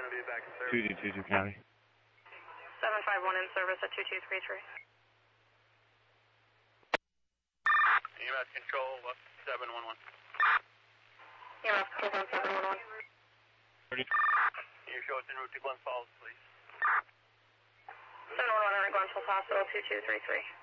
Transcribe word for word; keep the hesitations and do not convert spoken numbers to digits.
going to be back in service. two two two two County. seven five one in service at two two three three. E M S control, seven one one. E M S control, seven one one. Can you show us en route to Glens Falls, please? seven one one in Glens Falls Hospital, two two three three.